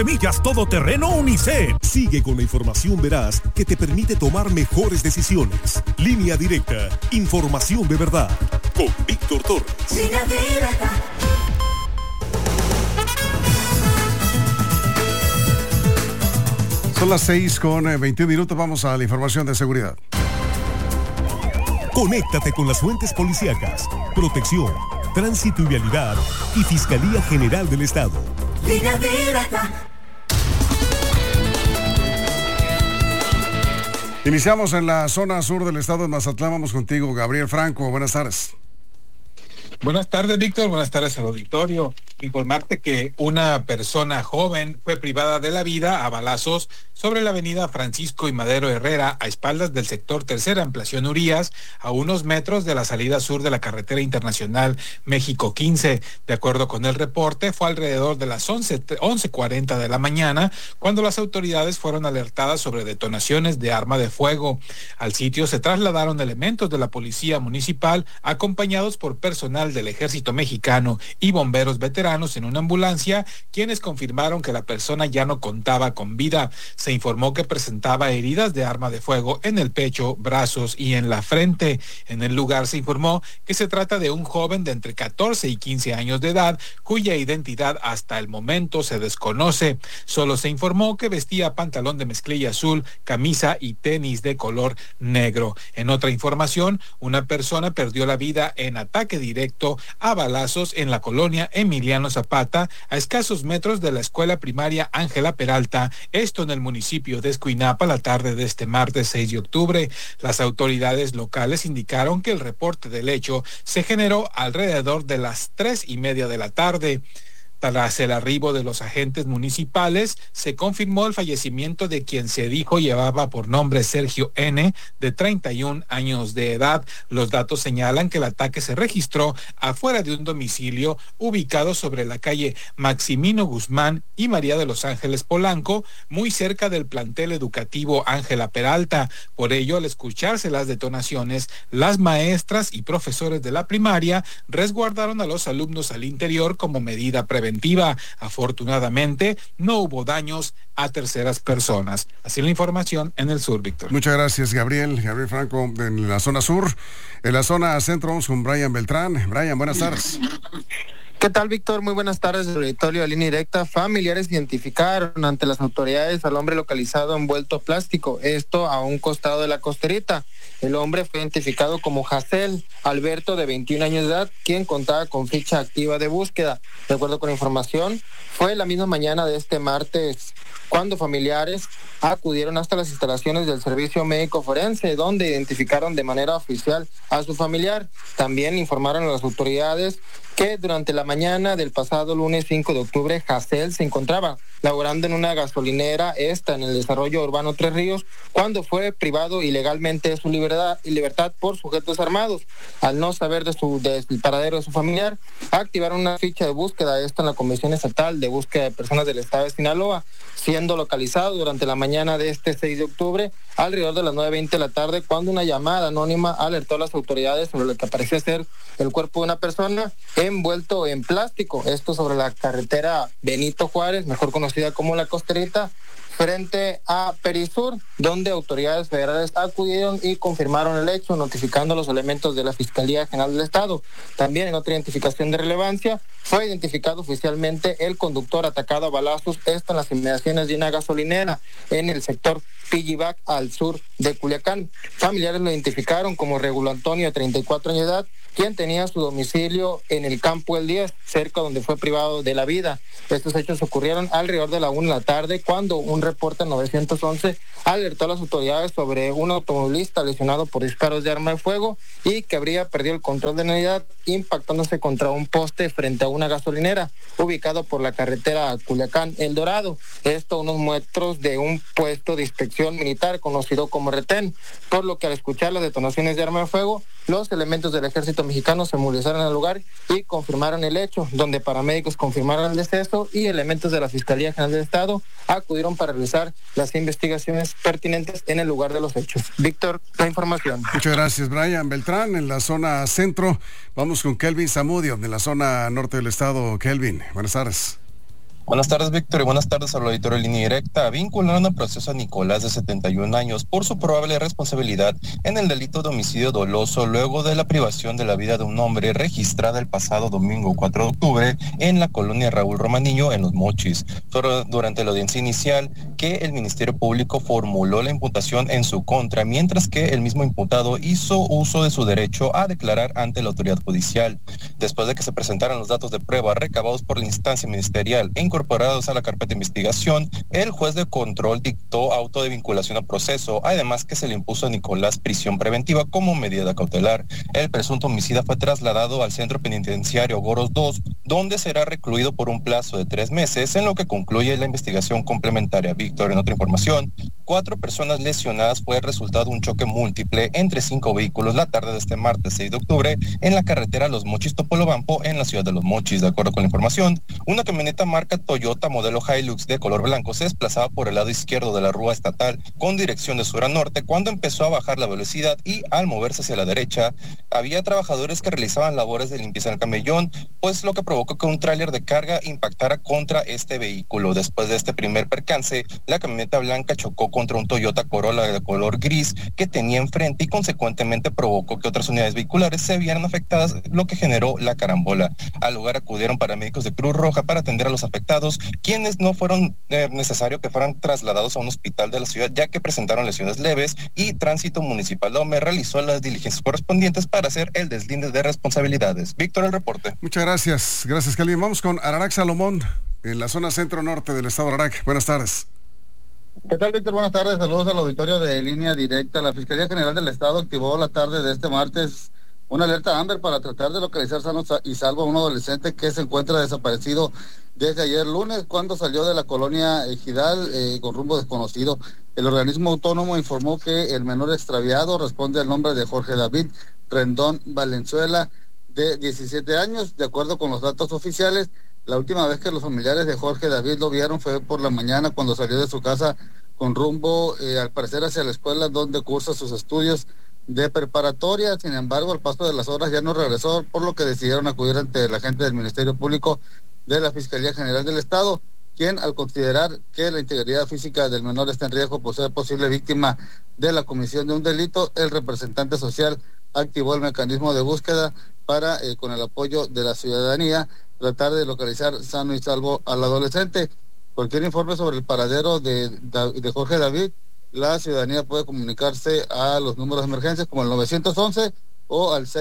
Semillas todoterreno Unicep. Sigue con la información veraz que te permite tomar mejores decisiones. Línea Directa. Información de verdad. Con Víctor Torres. Línea Directa. Son las 6:21. Vamos a la información de seguridad. Conéctate con las fuentes policíacas, protección, tránsito y vialidad y Fiscalía General del Estado. Línea Directa. Iniciamos en la zona sur del estado de Mazatlán. Vamos contigo, Gabriel Franco. Buenas tardes. Buenas tardes, Víctor. Buenas tardes al auditorio. Informarte que una persona joven fue privada de la vida a balazos sobre la avenida Francisco y Madero Herrera, a espaldas del sector Tercera Ampliación Urías, a unos metros de la salida sur de la carretera internacional México 15. De acuerdo con el reporte, fue alrededor de las 11:40 de la mañana cuando las autoridades fueron alertadas sobre detonaciones de arma de fuego. Al sitio se trasladaron elementos de la Policía Municipal acompañados por personal del Ejército Mexicano y bomberos veteranos en una ambulancia, quienes confirmaron que la persona ya no contaba con vida. Se informó que presentaba heridas de arma de fuego en el pecho, brazos y en la frente. En el lugar se informó que se trata de un joven de entre 14 y 15 años de edad, cuya identidad hasta el momento se desconoce. Solo se informó que vestía pantalón de mezclilla azul, camisa y tenis de color negro. En otra información, una persona perdió la vida en ataque directo a balazos en la colonia Emiliano Zapata, a escasos metros de la escuela primaria Ángela Peralta, esto en el municipio de Escuinapa la tarde de este martes 6 de octubre. Las autoridades locales indicaron que el reporte del hecho se generó alrededor de las 3:30 de la tarde. Tras el arribo de los agentes municipales, se confirmó el fallecimiento de quien se dijo llevaba por nombre Sergio N., de 31 años de edad. Los datos señalan que el ataque se registró afuera de un domicilio ubicado sobre la calle Maximino Guzmán y María de los Ángeles Polanco, muy cerca del plantel educativo Ángela Peralta. Por ello, al escucharse las detonaciones, las maestras y profesores de la primaria resguardaron a los alumnos al interior como medida preventiva. Afortunadamente, no hubo daños a terceras personas. Así la información en el sur, Víctor. Muchas gracias, Gabriel Franco, en la zona sur. En la zona centro vamos con Brian Beltrán. Brian, buenas tardes. ¿Qué tal, Víctor? Muy buenas tardes, auditorio de Línea Directa. Familiares identificaron ante las autoridades al hombre localizado envuelto en plástico, esto a un costado de la costerita. El hombre fue identificado como Jacel Alberto, de 21 años de edad, quien contaba con ficha activa de búsqueda. De acuerdo con la información, fue la misma mañana de este martes cuando familiares acudieron hasta las instalaciones del Servicio Médico Forense, donde identificaron de manera oficial a su familiar. También informaron a las autoridades que durante la mañana del pasado lunes 5 de octubre, Jacel se encontraba laborando en una gasolinera, en el desarrollo urbano Tres Ríos, cuando fue privado ilegalmente de su libertad por sujetos armados. Al no saber del paradero de su familiar, activaron una ficha de búsqueda, en la Comisión Estatal de Búsqueda de Personas del Estado de Sinaloa, siendo localizado durante la mañana de este 6 de octubre, alrededor de las 9:20 de la tarde, cuando una llamada anónima alertó a las autoridades sobre lo que parecía ser el cuerpo de una persona envuelto en plástico, esto sobre la carretera Benito Juárez, mejor conocida como La Costerita, frente a Perisur, donde autoridades federales acudieron y confirmaron el hecho, notificando a los elementos de la Fiscalía General del Estado. También, en otra identificación de relevancia, fue identificado oficialmente el conductor atacado a balazos, esto en las inmediaciones de una gasolinera en el sector Pillibac, al sur de Culiacán. Familiares lo identificaron como Regulo Antonio, de 34 años de edad, quien tenía su domicilio en el Campo El 10, cerca donde fue privado de la vida. Estos hechos ocurrieron alrededor de la 1 de la tarde, cuando un reporte 911 alertó a las autoridades sobre un automovilista lesionado por disparos de arma de fuego y que habría perdido el control de la unidad, impactándose contra un poste frente a una gasolinera ubicado por la carretera Culiacán El Dorado. Esto a unos metros de un puesto de inspección militar conocido como retén, por lo que al escuchar las detonaciones de arma de fuego, los elementos del Ejército Mexicano se movilizaron al lugar y confirmaron el hecho, donde paramédicos confirmaron el deceso y elementos de la Fiscalía General del Estado acudieron para realizar las investigaciones pertinentes en el lugar de los hechos. Víctor, la información. Muchas gracias, Brian Beltrán. En la zona centro vamos con Kelvin Zamudio, de la zona norte del estado. Kelvin, buenas tardes. Buenas tardes, Víctor, y buenas tardes al auditorio de Línea Directa. Vincularon a proceso a Nicolás, de 71 años, por su probable responsabilidad en el delito de homicidio doloso luego de la privación de la vida de un hombre registrada el pasado domingo 4 de octubre en la colonia Raúl Romaniño, en Los Mochis. Fue durante la audiencia inicial que el Ministerio Público formuló la imputación en su contra, mientras que el mismo imputado hizo uso de su derecho a declarar ante la autoridad judicial. Después de que se presentaran los datos de prueba recabados por la instancia ministerial e incorporados a la carpeta de investigación, el juez de control dictó auto de vinculación a proceso, además que se le impuso a Nicolás prisión preventiva como medida cautelar. El presunto homicida fue trasladado al centro penitenciario Goros II, donde será recluido por un plazo de 3 meses, en lo que concluye la investigación complementaria. Víctor, en otra información, 4 personas lesionadas fue el resultado de un choque múltiple entre 5 vehículos la tarde de este martes 6 de octubre en la carretera Los Mochis-Topolobampo, en la ciudad de Los Mochis. De acuerdo con la información, una camioneta marca Toyota modelo Hilux de color blanco se desplazaba por el lado izquierdo de la rúa estatal con dirección de sur a norte cuando empezó a bajar la velocidad, y al moverse hacia la derecha había trabajadores que realizaban labores de limpieza en el camellón, pues lo que provocó que un tráiler de carga impactara contra este vehículo. Después de este primer percance, la camioneta blanca chocó contra un Toyota Corolla de color gris que tenía enfrente y consecuentemente provocó que otras unidades vehiculares se vieran afectadas, lo que generó la carambola. Al lugar acudieron paramédicos de Cruz Roja para atender a los afectados, quienes no fueron necesario que fueran trasladados a un hospital de la ciudad, ya que presentaron lesiones leves, y Tránsito Municipal de Ome realizó las diligencias correspondientes para hacer el deslinde de responsabilidades. Víctor, el reporte. Muchas gracias. Gracias, Calvin. Vamos con Ararac Salomón, en la zona centro-norte del estado de Ararac. Buenas tardes. ¿Qué tal, Víctor? Buenas tardes. Saludos al auditorio de Línea Directa. La Fiscalía General del Estado activó la tarde de este martes una alerta Amber para tratar de localizar sano y salvo a un adolescente que se encuentra desaparecido desde ayer lunes, cuando salió de la colonia Ejidal con rumbo desconocido. El organismo autónomo informó que el menor extraviado responde al nombre de Jorge David Rendón Valenzuela, de 17 años. De acuerdo con los datos oficiales, la última vez que los familiares de Jorge David lo vieron fue por la mañana, cuando salió de su casa con rumbo, al parecer, hacia la escuela donde cursa sus estudios de preparatoria. Sin embargo, al paso de las horas ya no regresó, por lo que decidieron acudir ante la gente del Ministerio Público de la Fiscalía General del Estado, quien, al considerar que la integridad física del menor está en riesgo por ser posible víctima de la comisión de un delito, el representante social activó el mecanismo de búsqueda para, con el apoyo de la ciudadanía, tratar de localizar sano y salvo al adolescente. Cualquier informe sobre el paradero de Jorge David, la ciudadanía puede comunicarse a los números de emergencias como el 911 o al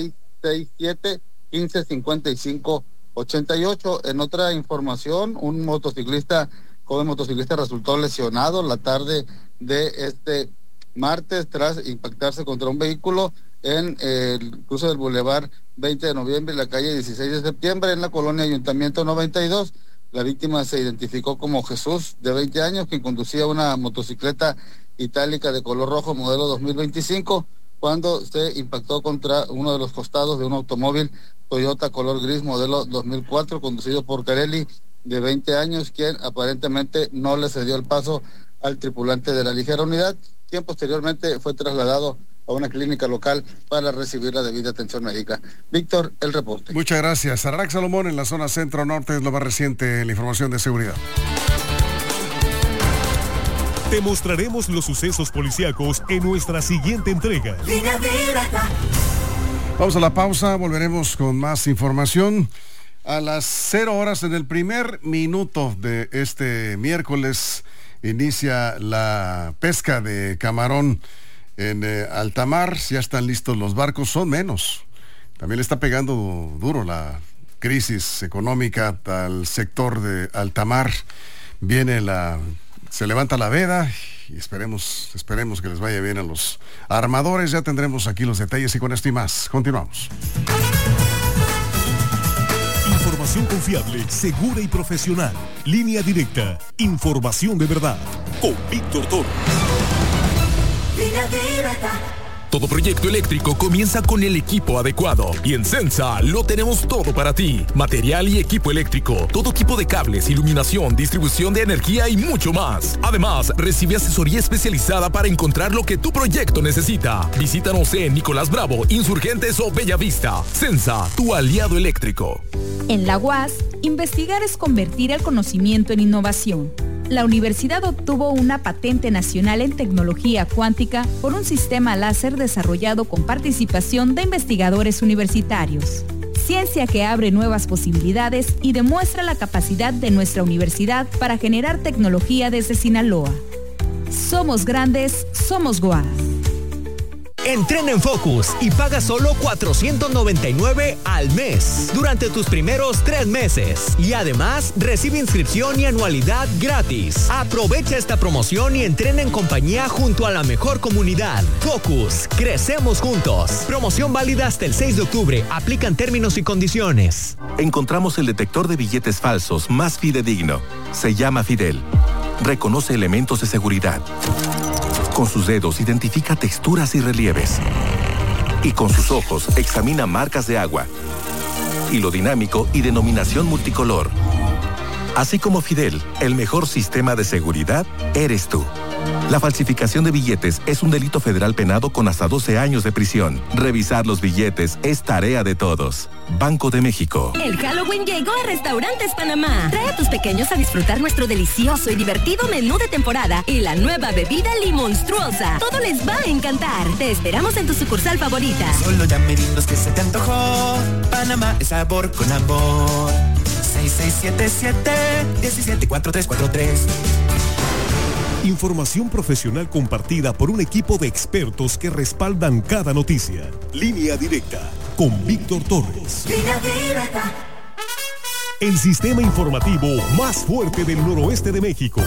6667-1555-88. En otra información, un joven motociclista resultó lesionado la tarde de este martes tras impactarse contra un vehículo en el cruce del Boulevard 20 de noviembre y la calle 16 de septiembre en la colonia Ayuntamiento 92. La víctima se identificó como Jesús, de 20 años, quien conducía una motocicleta itálica de color rojo modelo 2025 cuando se impactó contra uno de los costados de un automóvil Toyota color gris modelo 2004 conducido por Carelli, de 20 años, quien aparentemente no le cedió el paso al tripulante de la ligera unidad, quien posteriormente fue trasladado a una clínica local para recibir la debida atención médica. Víctor, el reporte. Muchas gracias. Ararac Salomón, en la zona centro-norte, es lo más reciente en la información de seguridad. Te mostraremos los sucesos policíacos en nuestra siguiente entrega. Vamos a la pausa, volveremos con más información. A las 0 horas, en el primer minuto de este miércoles, inicia la pesca de camarón en alta mar. Ya están listos los barcos, son menos. También le está pegando duro la crisis económica al sector de alta mar. Se levanta la veda y esperemos que les vaya bien a los armadores. Ya tendremos aquí los detalles, y con esto y más, continuamos. Información confiable, segura y profesional. Línea Directa. Información de verdad. Con Víctor Torres. Todo proyecto eléctrico comienza con el equipo adecuado. Y en Sensa lo tenemos todo para ti. Material y equipo eléctrico. Todo tipo de cables, iluminación, distribución de energía y mucho más. Además, recibe asesoría especializada para encontrar lo que tu proyecto necesita. Visítanos en Nicolás Bravo, Insurgentes o Bellavista. Sensa, tu aliado eléctrico. En la UAS, investigar es convertir el conocimiento en innovación. La universidad obtuvo una patente nacional en tecnología cuántica por un sistema láser desarrollado con participación de investigadores universitarios. Ciencia que abre nuevas posibilidades y demuestra la capacidad de nuestra universidad para generar tecnología desde Sinaloa. Somos grandes, somos UAS. Entrena en Focus y paga solo $499 al mes durante tus primeros 3 meses. Y además, recibe inscripción y anualidad gratis. Aprovecha esta promoción y entrena en compañía junto a la mejor comunidad. Focus, crecemos juntos. Promoción válida hasta el 6 de octubre. Aplican términos y condiciones. Encontramos el detector de billetes falsos más fidedigno. Se llama Fidel. Reconoce elementos de seguridad. Con sus dedos identifica texturas y relieves. Y con sus ojos examina marcas de agua. Hilo dinámico y denominación multicolor. Así como Fidel, el mejor sistema de seguridad eres tú. La falsificación de billetes es un delito federal penado con hasta 12 años de prisión. Revisar los billetes es tarea de todos. Banco de México. El Halloween llegó a Restaurantes Panamá. Trae a tus pequeños a disfrutar nuestro delicioso y divertido menú de temporada y la nueva bebida Limonstruosa. Todo les va a encantar. Te esperamos en tu sucursal favorita. Solo llame dinos que se te antojó. Panamá es sabor con amor. 6677-174343. Información profesional compartida por un equipo de expertos que respaldan cada noticia. Línea Directa con Víctor Torres. Línea Directa. El sistema informativo más fuerte del noroeste de México.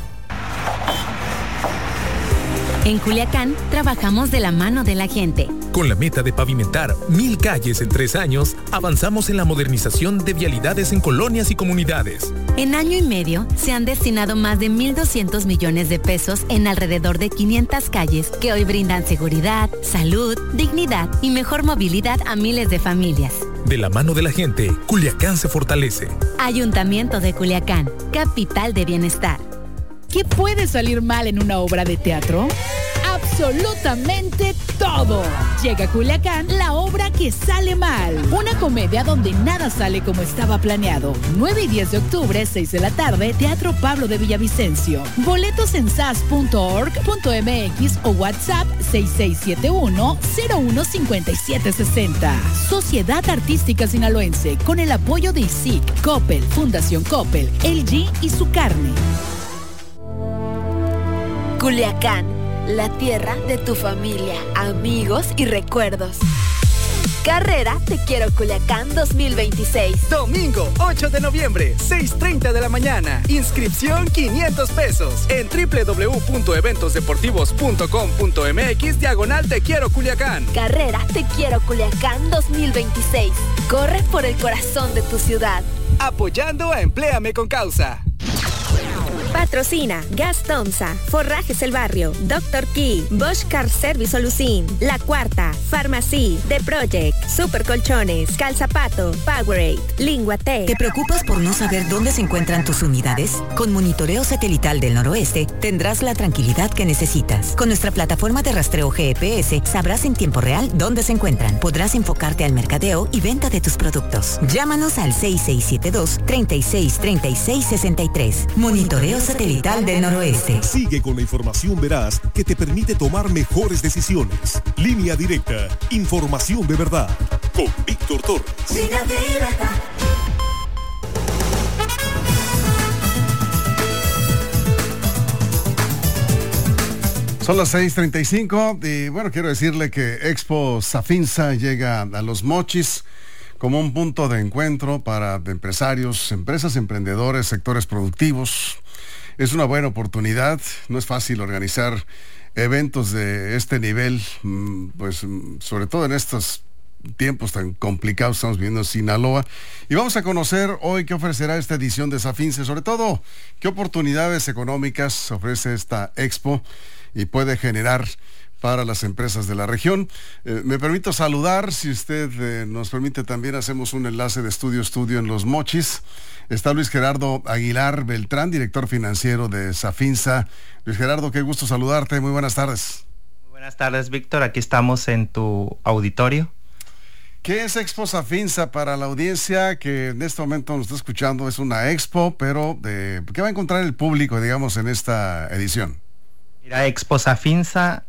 En Culiacán trabajamos de la mano de la gente. Con la meta de pavimentar 1,000 calles en 3 años, avanzamos en la modernización de vialidades en colonias y comunidades. En año y medio se han destinado más de 1,200 millones de pesos en alrededor de 500 calles que hoy brindan seguridad, salud, dignidad y mejor movilidad a miles de familias. De la mano de la gente, Culiacán se fortalece. Ayuntamiento de Culiacán, capital de bienestar. ¿Qué puede salir mal en una obra de teatro? Absolutamente todo. Llega a Culiacán la obra que sale mal. Una comedia donde nada sale como estaba planeado. 9 y 10 de octubre, 6 de la tarde, Teatro Pablo de Villavicencio. Boletos en sas.org.mx o WhatsApp 6671-015760. Sociedad Artística Sinaloense, con el apoyo de ISIC, Coppel, Fundación Coppel, LG y Su Carne. Culiacán, la tierra de tu familia, amigos y recuerdos. Carrera Te Quiero Culiacán 2026. Domingo 8 de noviembre, 6:30 de la mañana. Inscripción 500 pesos en www.eventosdeportivos.com.mx/Te Quiero Culiacán. Carrera Te Quiero Culiacán 2026. Corre por el corazón de tu ciudad. Apoyando a Empléame con Causa. Patrocina Gas Tomsa, Forrajes El Barrio, Dr. Key, Bosch Car Service Solucín, La Cuarta, Pharmacy, The Project, Super Colchones, Calzapato, Powerade, Lingua T. ¿Te preocupas por no saber dónde se encuentran tus unidades? Con Monitoreo Satelital del Noroeste tendrás la tranquilidad que necesitas. Con nuestra plataforma de rastreo GPS sabrás en tiempo real dónde se encuentran. Podrás enfocarte al mercadeo y venta de tus productos. Llámanos al 6672-363663. Monitoreo Satelital del Noroeste. Sigue con la información veraz que te permite tomar mejores decisiones. Línea Directa, información de verdad. Con Víctor Torres. Línea Directa. Son las 6:35 y bueno, quiero decirle que Expo Safinsa llega a Los Mochis como un punto de encuentro para empresarios, empresas, emprendedores, sectores productivos. Es una buena oportunidad, no es fácil organizar eventos de este nivel, pues sobre todo en estos tiempos tan complicados estamos viviendo en Sinaloa. Y vamos a conocer hoy qué ofrecerá esta edición de Safinse, sobre todo qué oportunidades económicas ofrece esta expo y puede generar para las empresas de la región. Me permito saludar, si usted nos permite, también hacemos un enlace de estudio en Los Mochis. Está Luis Gerardo Aguilar Beltrán, director financiero de Safinsa. Luis Gerardo, qué gusto saludarte, muy buenas tardes. Muy buenas tardes, Víctor, aquí estamos en tu auditorio. ¿Qué es Expo Safinsa para la audiencia que en este momento nos está escuchando? Es una expo, pero ¿qué va a encontrar el público, digamos, en esta edición? Mira, Expo Safinsa,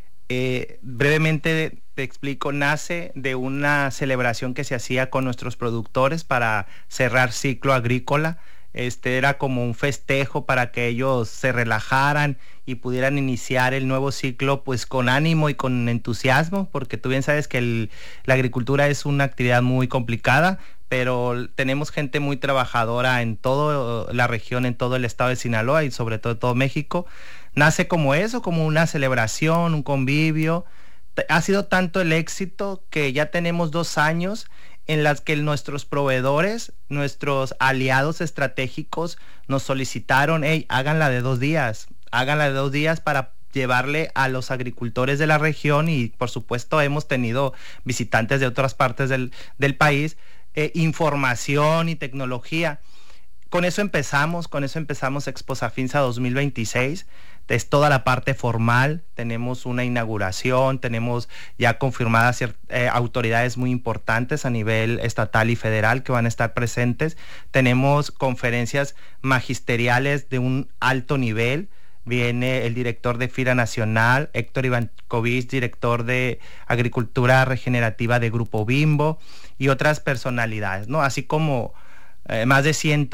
brevemente te explico, nace de una celebración que se hacía con nuestros productores para cerrar ciclo agrícola. Era como un festejo para que ellos se relajaran y pudieran iniciar el nuevo ciclo pues con ánimo y con entusiasmo, porque tú bien sabes que la agricultura es una actividad muy complicada, pero tenemos gente muy trabajadora en toda la región, en todo el estado de Sinaloa y sobre todo México. Nace como eso, como una celebración, un convivio. Ha sido tanto el éxito que ya tenemos 2 años en las que nuestros proveedores, nuestros aliados estratégicos nos solicitaron, háganla de 2 días para llevarle a los agricultores de la región, y por supuesto hemos tenido visitantes de otras partes del país, información y tecnología. Con eso empezamos Expo Safinsa 2026. Es toda la parte formal, tenemos una inauguración, tenemos ya confirmadas autoridades muy importantes a nivel estatal y federal que van a estar presentes, tenemos conferencias magisteriales de un alto nivel, viene el director de FIRA Nacional, Héctor Ivancovich, director de Agricultura Regenerativa de Grupo Bimbo, y otras personalidades, ¿no? Así como más de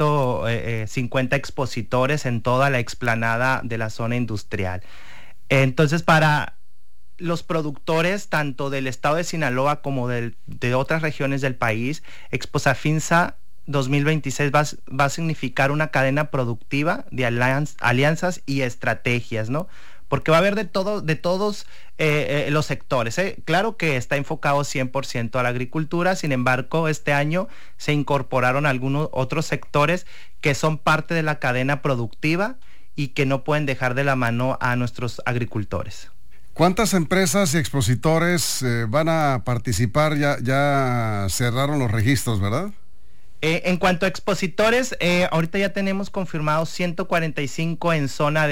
150 expositores en toda la explanada de la zona industrial. Entonces, para los productores tanto del estado de Sinaloa como de otras regiones del país, Expo Safinsa 2026 va a significar una cadena productiva de alianzas y estrategias, ¿no? Porque va a haber de todos los sectores. Claro que está enfocado 100% a la agricultura, sin embargo, este año se incorporaron algunos otros sectores que son parte de la cadena productiva y que no pueden dejar de la mano a nuestros agricultores. ¿Cuántas empresas y expositores van a participar? Ya cerraron los registros, ¿verdad? En cuanto a expositores, ahorita ya tenemos confirmados 145 en zona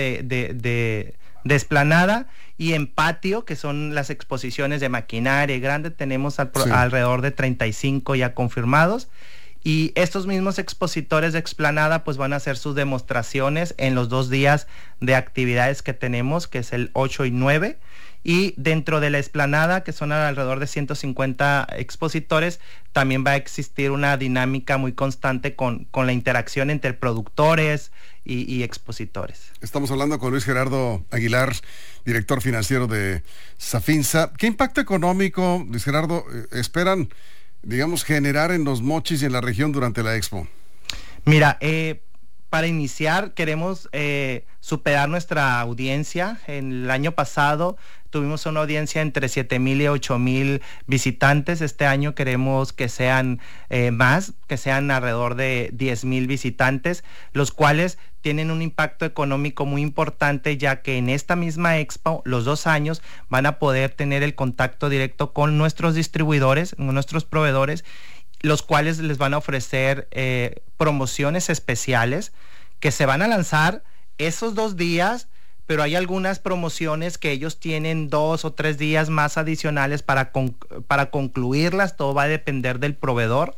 de esplanada, y en patio, que son las exposiciones de maquinaria grande, tenemos alrededor de 35 ya confirmados, y estos mismos expositores de explanada pues van a hacer sus demostraciones en los 2 días de actividades que tenemos, que es el 8 y 9, y dentro de la explanada, que son alrededor de 150 expositores, también va a existir una dinámica muy constante con la interacción entre productores y expositores. Estamos hablando con Luis Gerardo Aguilar, director financiero de Safinsa. ¿Qué impacto económico, Luis Gerardo, esperan, digamos, generar en Los Mochis y en la región durante la Expo? Mira, para iniciar queremos superar nuestra audiencia. En el año pasado tuvimos una audiencia entre 7,000 y 8,000 visitantes. Este año queremos que sean más, que sean alrededor de 10,000 visitantes, los cuales tienen un impacto económico muy importante, ya que en esta misma expo, los 2 años, van a poder tener el contacto directo con nuestros distribuidores, con nuestros proveedores, los cuales les van a ofrecer promociones especiales que se van a lanzar esos 2 días, pero hay algunas promociones que ellos tienen 2 o 3 días más adicionales para concluirlas. Todo va a depender del proveedor.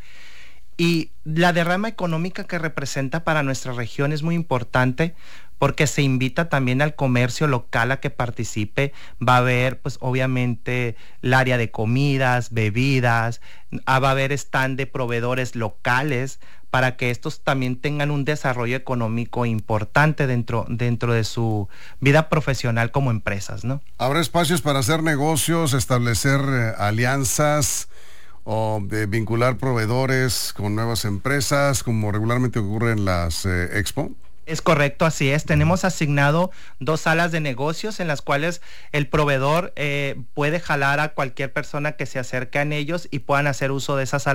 Y la derrama económica que representa para nuestra región es muy importante, porque se invita también al comercio local a que participe. Va a haber, pues obviamente, el área de comidas, bebidas, va a haber stand de proveedores locales para que estos también tengan un desarrollo económico importante dentro de su vida profesional como empresas, ¿no? ¿Habrá espacios para hacer negocios, establecer alianzas o de vincular proveedores con nuevas empresas, como regularmente ocurre en las Expo? Es correcto, así es. Tenemos asignado 2 salas de negocios en las cuales el proveedor puede jalar a cualquier persona que se acerque a ellos y puedan hacer uso de esas salas